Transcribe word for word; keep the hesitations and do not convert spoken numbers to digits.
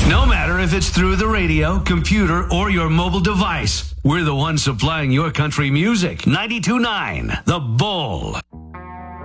No matter if it's through the radio, computer, or your mobile device, we're the ones supplying your country music. ninety-two point nine The Bull.